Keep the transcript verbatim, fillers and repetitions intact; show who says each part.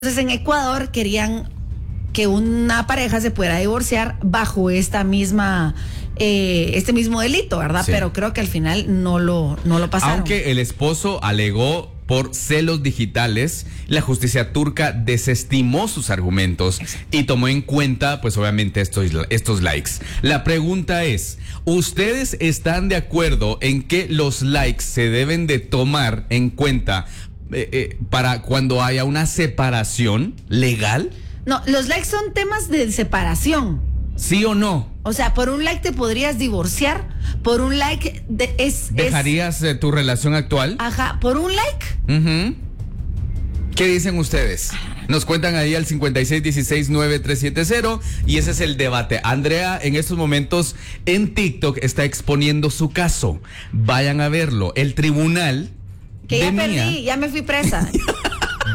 Speaker 1: Entonces en Ecuador querían que una pareja se pueda divorciar bajo esta misma eh, este mismo delito, ¿verdad?
Speaker 2: Sí.
Speaker 1: Pero creo que al final no lo no lo pasaron.
Speaker 2: Aunque el esposo alegó por celos digitales, la justicia turca desestimó sus argumentos y tomó en cuenta, pues obviamente, estos, estos likes. La pregunta es, ¿ustedes están de acuerdo en que los likes se deben de tomar en cuenta eh, eh, para cuando haya una separación legal?
Speaker 1: No, los likes son temas de separación.
Speaker 2: ¿Sí o no?
Speaker 1: O sea, por un like te podrías divorciar, por un like de, es...
Speaker 2: ¿Dejarías
Speaker 1: es,
Speaker 2: eh, tu relación actual?
Speaker 1: Ajá, por un like.
Speaker 2: Uh-huh. ¿Qué dicen ustedes? Nos cuentan ahí al cincuenta y seis dieciséis nueve tres siete cero y ese es el debate. Andrea en estos momentos en TikTok está exponiendo su caso. Vayan a verlo. El tribunal
Speaker 1: Que ya
Speaker 2: venía...
Speaker 1: perdí, ya me fui presa.